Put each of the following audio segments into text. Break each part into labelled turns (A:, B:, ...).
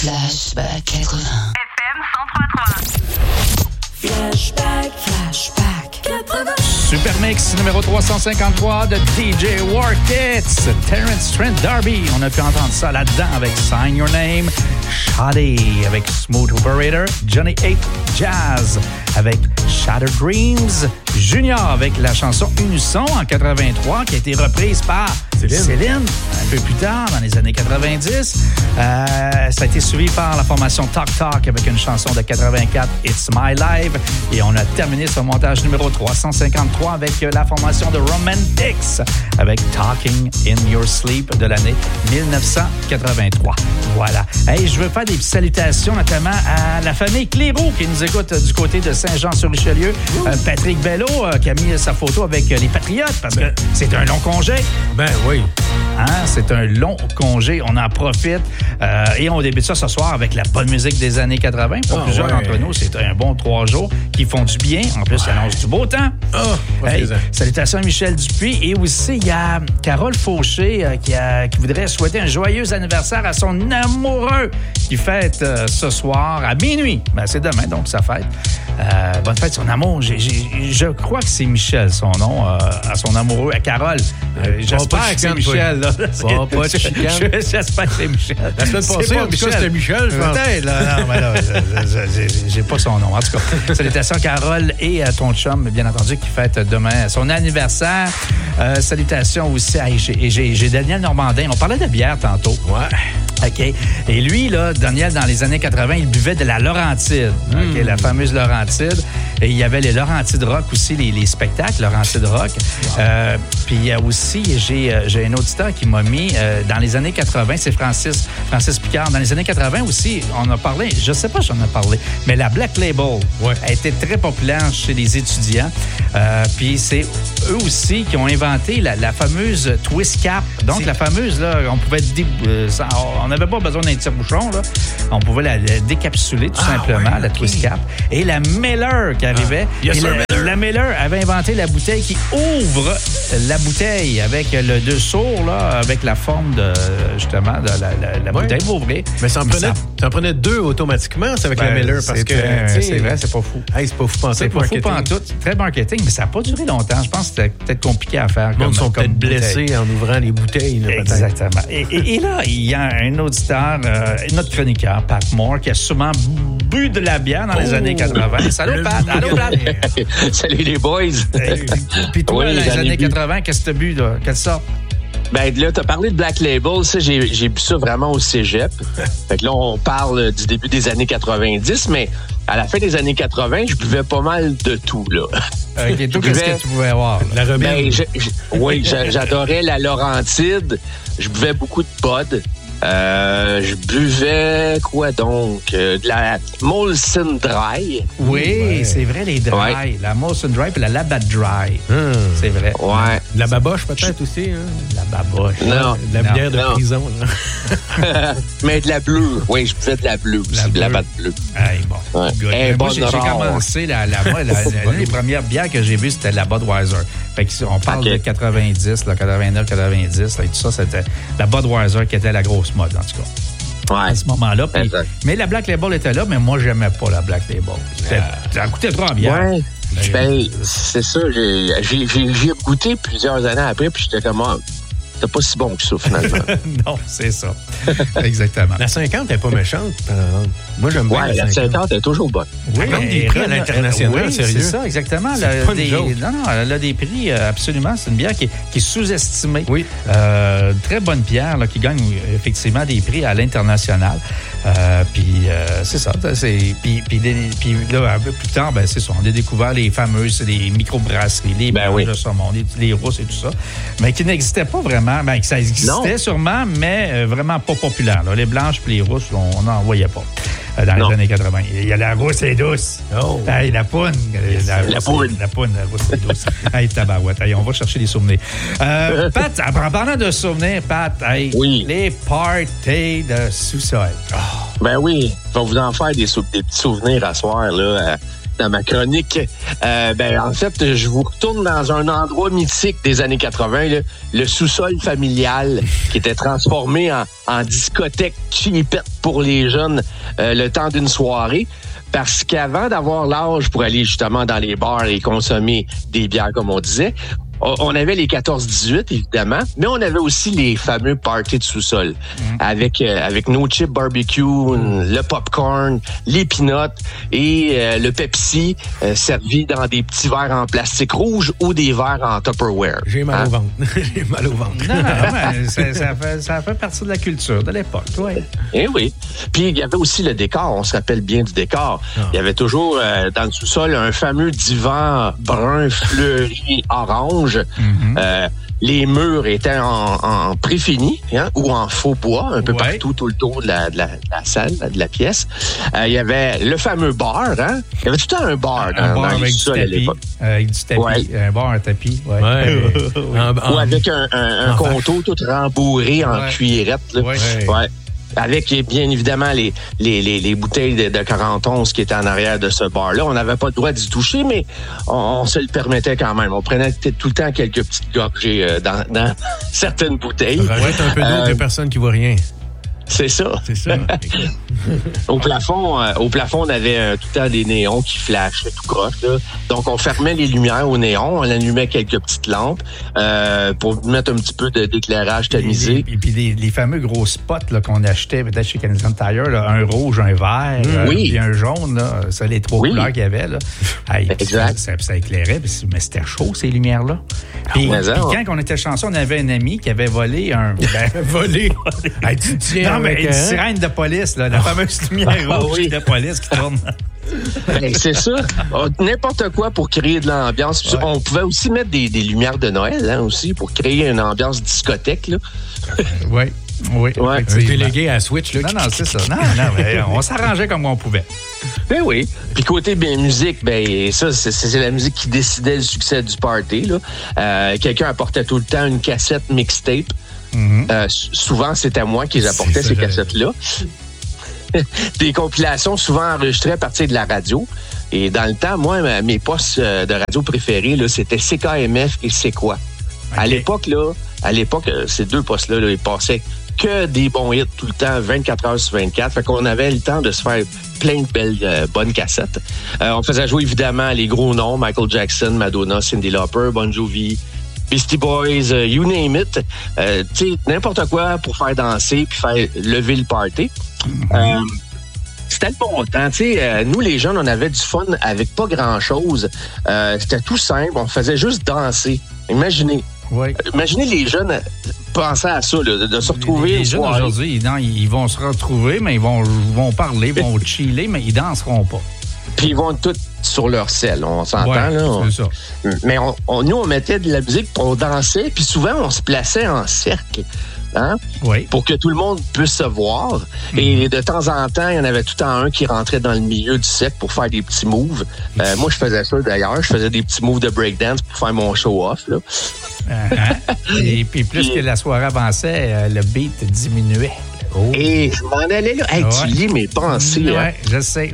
A: Flashback 80.
B: FM 103.3.
A: Flashback 80.
C: Super Mix numéro 353 de DJ Warkits, Terrence Trent D'Arby. On a pu entendre ça là-dedans avec Sign Your Name, Shadi avec Smooth Operator, Johnny 8 Jazz avec Shattered Dreams, Junior avec la chanson Unisson en 83 qui a été reprise par Céline un peu plus tard dans les années 90. Ça a été suivi par la formation Talk Talk avec une chanson de 84, It's My Life. Et on a terminé ce montage numéro 353 avec la formation de Romantics avec Talking in Your Sleep de l'année 1983. Voilà. Hey, je veux faire des salutations notamment à la famille Cléroux qui nous écoute du côté de Saint-Jean-sur-Richelieu. Patrick Bello qui a mis sa photo avec les Patriotes parce que c'est un long congé.
D: Ben oui.
C: Hein? C'est un long congé. On en profite. Et on débute ça ce soir avec la bonne musique des années 80. Pour plusieurs d'entre nous, c'est un bon 3 jours qui font du bien. En plus, ça annonce du beau temps. Hey, salutations à Michel Dupuis. Et aussi, il y a Carole Fauché qui voudrait souhaiter un joyeux anniversaire à son amoureux qui fête ce soir à minuit. Ben, c'est demain, donc ça fête. Bonne fête, son amour. Je crois que c'est Michel, son nom, à son amoureux, à Carole. J'espère que c'est Michel. Là.
D: Pas de chicane.
C: J'espère que c'est Michel.
D: La semaine passée, en tout cas, c'était Michel, je pense.
C: Peut-être, là. Non, mais là, j'ai pas son nom. En tout cas, salutations à Carole et à ton chum, bien entendu, qui fête demain son anniversaire. Salutations aussi à... J'ai Daniel Normandin. On parlait de bière tantôt.
D: Ouais.
C: OK. Et lui, là, Daniel, dans les années 80, il buvait de la Laurentide. OK, la fameuse Laurentide. Et il y avait les Laurentides Rock aussi, les spectacles Laurentides Rock. Puis il y a aussi, j'ai un auditeur qui m'a mis, dans les années 80, c'est Francis Picard. Dans les années 80 aussi, on a parlé, je sais pas si on a parlé, mais la Black Label a été très populaire chez les étudiants. Puis c'est eux aussi qui ont inventé la fameuse Twist Cap. Donc la fameuse, là, on pouvait... on n'avait pas besoin d'un tire-bouchon, là. On pouvait la décapsuler tout simplement, la Twist Cap. Et la Miller qui arrivait. La Miller avait inventé la bouteille qui ouvre la bouteille avec le dessous, là, avec la forme de, justement, de la bouteille pour ouvrir.
D: Mais ça en prenait deux automatiquement, c'est avec la Miller, parce que...
C: c'est vrai, c'est pas fou.
D: Hey, c'est pas fou pantoute.
C: C'est pas fou pantoute. C'est très marketing, mais ça n'a pas duré longtemps. Je pense que c'était peut-être compliqué à faire.
D: Les gens sont peut-être blessés en ouvrant les bouteilles. Là,
C: exactement. Et là, il y a un auditeur, notre chroniqueur, Pat Moore, qui a sûrement bu de la bière dans les années 80. Salut, Pat. Allô, Pat.
E: Salut, les boys.
C: Puis toi, dans les années 80, qu'est-ce que t'as bu, là? Quelle sorte?
E: Ben là, t'as parlé de Black Label. Ça, j'ai bu ça vraiment au cégep. Fait que là, on parle du début des années 90, mais à la fin des années 80, je buvais pas mal de tout, là.
C: OK, toi, qu'est-ce que tu pouvais avoir? Là?
D: La rebelle.
E: Oui, j'adorais la Laurentide. Je buvais beaucoup de Bud. Je buvais quoi donc? De la Molson Dry.
C: Oui, c'est vrai, les dry. Ouais. La Molson Dry et la Labatt Dry. C'est vrai.
E: Ouais.
D: De la baboche peut-être aussi. Hein?
C: La baboche.
E: Non.
D: De la bière de prison. Là.
E: Mais de la bleue. Oui, je buvais de la bleue aussi. De la batte bleue.
C: Hey, bon. Ouais. Moi, j'ai commencé les premières bières que j'ai bues, c'était la Budweiser. Fait que on parle de 90, là, 89, 90, là, et tout ça, c'était la Budweiser qui était la grosse mode, en tout cas.
E: Ouais.
C: À ce moment-là. Mais la Black Label était là, mais moi, j'aimais pas la Black Label. Ça coûtait trop en bière.
E: Ouais. Ben, c'est ça. J'ai goûté plusieurs années après, puis j'étais comme... C'était pas si bon que ça, finalement.
C: Non, c'est ça. Exactement.
D: La 50 n'est pas méchante, par exemple. Moi, j'aime bien
E: la 50 est toujours bonne.
D: Oui, elle a des prix à l'international,
C: oui,
D: sérieux.
C: C'est ça, exactement. Elle a des prix, absolument. C'est une bière qui est sous-estimée.
D: Oui.
C: Très bonne bière là, qui gagne effectivement des prix à l'international. Puis c'est ça. Puis là, un peu plus tard, ben, c'est ça. On a découvert les fameuses, les microbrasseries, les blanches de saumon, les rousses et tout ça, mais qui n'existaient pas vraiment. Ben, ça existait sûrement, mais vraiment pas populaire. Là. Les blanches et les rousses, on n'en voyait pas dans les années 80. Il y a la rousse et douce.
D: Oh.
C: Hey, la poune. La poune, la rousse et douce. Hey, tabarouette. Hey, on va chercher des souvenirs. Pat, en parlant de souvenirs, Pat, les parties de sous-sol.
E: Ben oui, on va vous en faire des petits souvenirs à soir, là. dans ma chronique. En fait, je vous retourne dans un endroit mythique des années 80, là, le sous-sol familial qui était transformé en discothèque cheapette pour les jeunes le temps d'une soirée. Parce qu'avant d'avoir l'âge pour aller justement dans les bars et consommer des bières, comme on disait, on avait les 14-18, évidemment, mais on avait aussi les fameux parties de sous-sol avec nos chips barbecue, le popcorn, les peanuts et le Pepsi servi dans des petits verres en plastique rouge ou des verres en Tupperware.
D: J'ai mal au ventre. J'ai mal au ventre.
C: Non, mais ça fait partie de la culture de l'époque, oui.
E: Eh oui. Puis il y avait aussi le décor, on se rappelle bien du décor. Il y avait toujours dans le sous-sol un fameux divan brun fleuri orange. Les murs étaient en préfini ou en faux bois, un peu partout, tout le tour de la salle, de la pièce. Il y avait le fameux bar. Il y avait tout le temps un bar dans le sol à l'époque.
C: Avec du tapis. Un bar, un tapis. Ouais.
E: Ou avec un conto tout rembourré en cuirette. Là. Ouais. Avec, bien évidemment, les bouteilles de 41 qui étaient en arrière de ce bar-là. On n'avait pas le droit d'y toucher, mais on se le permettait quand même. On prenait tout le temps quelques petites gorgées dans certaines bouteilles.
D: Rajoute un peu d'eau, il n'y a personne qui voit rien.
E: C'est ça. Au plafond, on avait tout le temps des néons qui flashaient tout croche. Là. Donc, on fermait les lumières au néon, on allumait quelques petites lampes pour mettre un petit peu d'éclairage tamisé.
C: Et puis les fameux gros spots là, qu'on achetait peut-être chez Canadian Tire, là, un rouge, un vert, puis un jaune, là, ça, les trois couleurs qu'il y avait. Là.
E: Exact.
C: Ça éclairait, mais c'était chaud, ces lumières-là. Puis quand on était chanceux, on avait un ami qui avait volé un...
D: volé?
C: Tu tiens une sirène de police, là, la fameuse lumière rouge de police qui tourne.
E: C'est ça. N'importe quoi pour créer de l'ambiance. Ouais. On pouvait aussi mettre des lumières de Noël aussi pour créer une ambiance discothèque. Là.
C: Oui.
D: Un délégué à Switch. Là,
C: non, c'est ça. Non, mais on s'arrangeait comme on pouvait.
E: Ben oui. Puis côté musique, ça, c'est la musique qui décidait le succès du party. Là. Quelqu'un apportait tout le temps une cassette mixtape. Souvent, c'était moi qui apportais ces cassettes-là. Des compilations souvent enregistrées à partir de la radio. Et dans le temps, moi, mes postes de radio préférés, là, c'était CKMF et C'est quoi. Okay. À l'époque, ces deux postes-là, là, ils passaient que des bons hits tout le temps, 24 heures sur 24. Fait qu'on avait le temps de se faire plein de belles, bonnes cassettes. On faisait jouer, évidemment, les gros noms, Michael Jackson, Madonna, Cyndi Lauper, Bon Jovi, Beastie Boys, you name it. Tu sais, n'importe quoi pour faire danser puis faire lever le party. C'était le bon temps. Tu sais, nous, les jeunes, on avait du fun avec pas grand-chose. C'était tout simple. On faisait juste danser. Imaginez.
C: Oui.
E: Imaginez les jeunes penser à ça, là, de se retrouver.
C: Les jeunes aujourd'hui, ils vont se retrouver, mais ils vont parler, ils vont chiller, mais ils danseront pas.
E: Puis ils vont tous sur leur selle, on s'entend, là.
C: C'est ça.
E: Mais nous, on mettait de la musique, on dansait, puis souvent, on se plaçait en cercle. Pour que tout le monde puisse se voir. Et de temps en temps, il y en avait tout le temps un qui rentrait dans le milieu du cercle pour faire des petits moves. Moi, je faisais ça d'ailleurs. Je faisais des petits moves de breakdance pour faire mon show-off. Là.
C: Et puis plus que la soirée avançait, le beat diminuait.
E: Et je m'en allais là. Hey, tu lis mes pensées.
C: Je sais.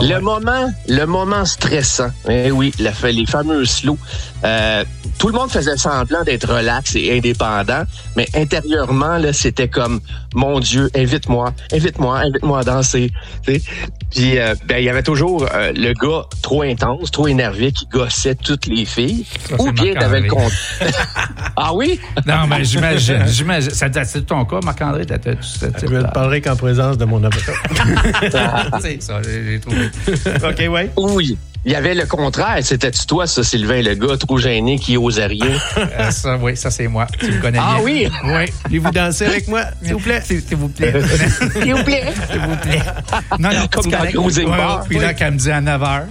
E: Le moment stressant. Oui, les fameux slows. Tout le monde faisait semblant d'être relax et indépendant, mais intérieurement, là, c'était comme, mon Dieu, invite-moi à danser. T'sais? Puis, il y avait toujours le gars trop intense, trop énervé, qui gossait toutes les filles.
C: Ça,
E: ou bien t'avais le compte. Ah oui?
C: Non, mais j'imagine. C'est ton cas, Marc-André?
D: Je ne parlerai qu'en présence de mon avocat.
C: C'est ça, j'ai trouvé. OK, oui.
E: Oui. Il y avait le contraire. C'était-tu toi, ça, Sylvain, le gars trop gêné qui osait rien?
C: Ça, c'est moi. Tu me connais bien.
E: Ah oui?
C: Oui.
D: Voulez-vous danser avec moi, s'il vous plaît?
C: S'il vous plaît.
E: S'il vous plaît.
C: S'il vous plaît. Non,
E: comme dans Cruising Bar.
C: Puis là, qu'elle me dit à 9h.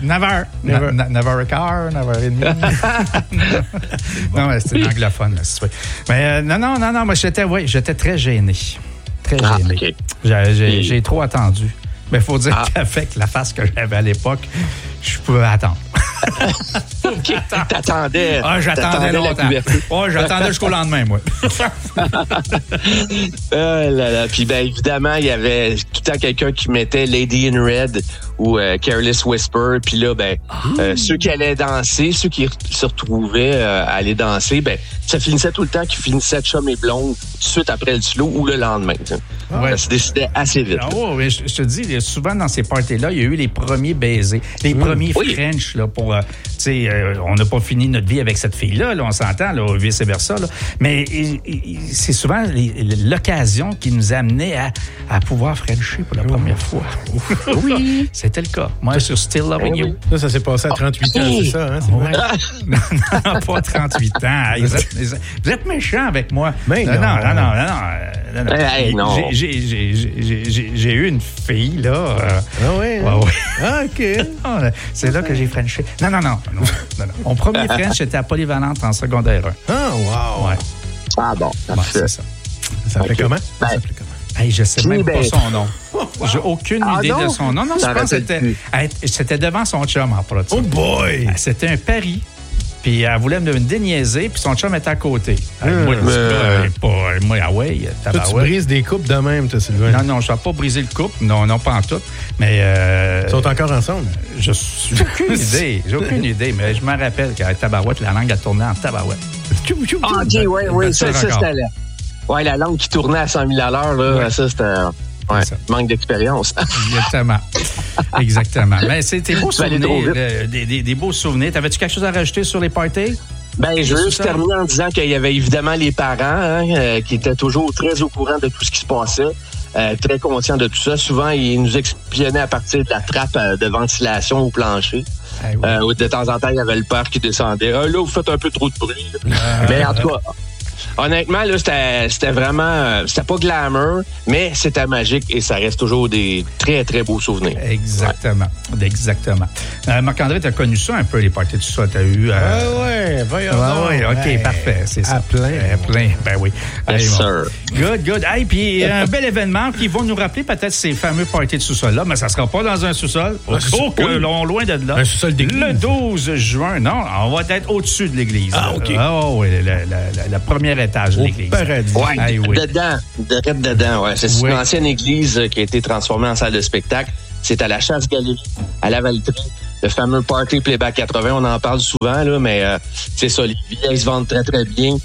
C: 9h15, 9h30. Non, mais c'est anglophone, là, si tu veux. Mais non, moi, j'étais très gêné. Très gêné.
E: Okay.
C: J'ai trop attendu. Mais il faut dire qu'avec la face que j'avais à l'époque, je pouvais attendre.
E: OK. T'attendais.
C: Ah, j'attendais
E: la
C: longtemps.
E: puberté.
C: Ouais, j'attendais jusqu'au lendemain, moi.
E: Puis ben évidemment, il y avait tout le temps quelqu'un qui mettait Lady in Red ou Careless Whisper. Puis là, ceux qui allaient danser, ceux qui se retrouvaient à aller danser, ça finissait tout le temps qu'ils finissaient Chum et Blonde tout de suite après le slow ou le lendemain.
C: Ouais.
E: Ça se décidait assez vite.
C: Oh, je te dis, souvent dans ces parties-là, il y a eu les premiers baisers, les premiers French là, pour, on n'a pas fini notre vie avec cette fille-là, là, on s'entend, là, vice-versa. Là. Mais c'est souvent l'occasion qui nous amenait à pouvoir Frencher pour la première fois. Oui. C'était le cas. Moi, sur Still Loving You.
D: Ça s'est passé à 38 ans, c'est ça, hein? C'est
C: ouais. Non, pas 38 ans. Vous êtes méchants avec moi.
D: Mais
C: non.
E: Hey, non.
C: J'ai eu une fille, là.
D: Ah ouais?
C: Ouais.
D: Ah, OK.
C: C'est là que j'ai Frenché. Non. Mon premier French, c'était à Polyvalente en secondaire 1.
D: Ah, wow.
C: Ouais.
E: Ah bon,
C: C'est ça.
D: Ça s'appelait comment?
C: Hey, je sais même pas son nom. J'ai aucune idée
E: non?
C: de son nom. Non, je pense que c'était devant son chum en prod.
D: Oh boy!
C: C'était un pari. Puis elle voulait me déniaiser, puis son chum était à côté. Moi,
D: Toi, tu brises des couples de même, toi, Sylvain.
C: Non, je ne vais pas briser le couple. Non, pas en tout. Mais.
D: Ils sont encore ensemble?
C: J'ai aucune idée. Mais je me rappelle qu'à Tabarouette, la langue a tourné en Tabarouette.
E: Ah, OK, oui. Ça, c'était là. Ouais, la langue qui tournait à 100 000 à l'heure, là, ça, c'était. Ouais, manque d'expérience.
C: Exactement. Mais c'était beaux souvenirs, des beaux souvenirs. T'avais-tu quelque chose à rajouter sur les parties?
E: Je veux juste terminer en disant qu'il y avait évidemment les parents qui étaient toujours très au courant de tout ce qui se passait, très conscients de tout ça. Souvent, ils nous espionnaient à partir de la trappe de ventilation au plancher. De temps en temps, il y avait le père qui descendait. Là, vous faites un peu trop de bruit. Mais en tout cas... Honnêtement, là, c'était vraiment... c'était pas glamour, mais c'était magique et ça reste toujours des très, très beaux souvenirs.
C: Exactement. Marc-André, t'as connu ça un peu, les parties de tout ça? T'as eu...
D: voyons.
C: OK, parfait, c'est ça.
D: Plein.
C: Ben oui.
E: Yes, sir.
C: Good. Hey, puis un bel événement qui va nous rappeler peut-être ces fameux parties de sous-sol-là, mais ça sera pas dans un sous-sol. Loin de là.
D: Un sous-sol d'église.
C: Le 12 juin, non, on va être au-dessus de l'église.
D: Ah, OK.
C: Oui, la première étage de l'église.
D: Paradis.
C: Ouais,
E: Dedans, ouais. C'est une ancienne église qui a été transformée en salle de spectacle. C'est à la Chasse-Galerie, à Lavaltrie. Le fameux Party Playback 80, on en parle souvent, là, mais c'est ça, les billets se vendent très, très bien.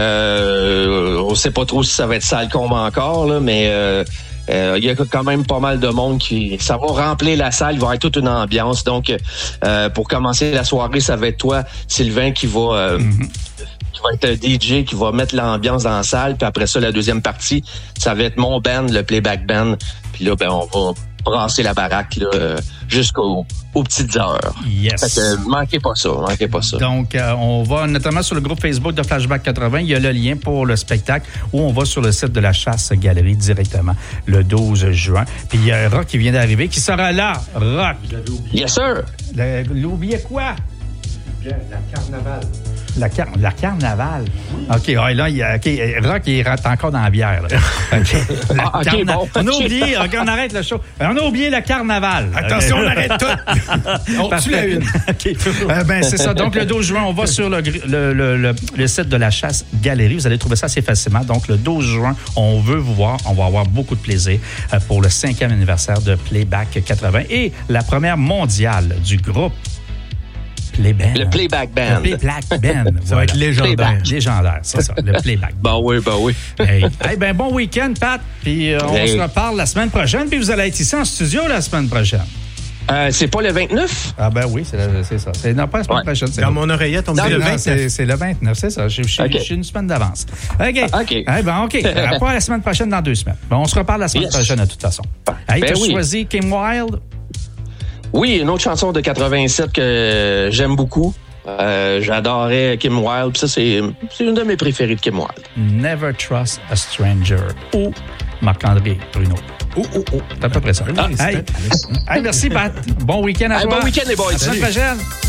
E: On sait pas trop si ça va être salle comble encore, là, mais il y a quand même pas mal de monde ça va remplir la salle, il va y avoir toute une ambiance. Donc, pour commencer la soirée, ça va être toi, Sylvain, qui va être un DJ qui va mettre l'ambiance dans la salle. Puis après ça, la deuxième partie, ça va être mon band, le Playback Band. Puis là, on va brasser la baraque là, jusqu'aux petites heures.
C: Yes.
E: Fait que manquez pas ça.
C: Donc, on va notamment sur le groupe Facebook de Flashback 80. Il y a le lien pour le spectacle où on va sur le site de la Chasse-Galerie directement le 12 juin. Puis il y a Rock qui vient d'arriver, qui sera là. Rock.
E: Yes, sir.
C: L'oubliez quoi?
D: La carnaval.
C: La carnaval. OK, là, Rock, il rentre encore dans la bière. Là. Okay.
E: Bon.
C: On a oublié, on arrête le show. On a oublié le carnaval.
D: Attention, on arrête tout. Tu l'as une.
C: OK. C'est ça. Donc, le 12 juin, on va sur le site de la Chasse-Galerie. Vous allez trouver ça assez facilement. Donc, le 12 juin, on veut vous voir. On va avoir beaucoup de plaisir pour le 5e anniversaire de Playback 80 et la première mondiale du groupe.
E: Le Playback Band.
C: Le Playback Band.
D: Ça va être légendaire.
C: Légendaire, c'est ça, le Playback Band.
E: Oui.
C: Bon week-end, Pat. Puis on se reparle la semaine prochaine. Puis vous allez être ici en studio la semaine prochaine.
E: C'est pas le 29?
C: Ah oui, c'est ça. Non, pas la semaine prochaine.
D: Dans mon oreillette, on me dit le 29. C'est
C: le 29, c'est ça. Je suis une semaine d'avance. OK. Pas la semaine prochaine, dans 2 semaines. On se reparle la semaine prochaine, de toute façon. Tu as choisi Kim Wilde?
E: Oui, une autre chanson de 87 que j'aime beaucoup. J'adorais Kim Wilde. Puis ça, c'est une de mes préférées de Kim Wilde.
C: Never Trust a Stranger. Ou Marc-André Bruno. C'est à peu près ça. Merci, Pat. Bon week-end à toi.
E: Bon week-end, les boys.
C: À la semaine prochaine.